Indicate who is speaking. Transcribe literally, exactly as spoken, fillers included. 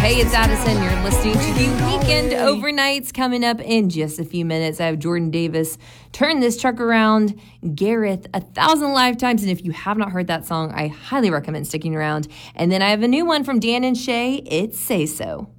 Speaker 1: Hey, it's Addison. You're listening to the Weekend Overnights. Coming up in just a few minutes, I have Jordan Davis, Turn This Truck Around, Gareth, A Thousand Lifetimes. And if you have not heard that song, I highly recommend sticking around. And then I have a new one from Dan and Shay, It's Say So.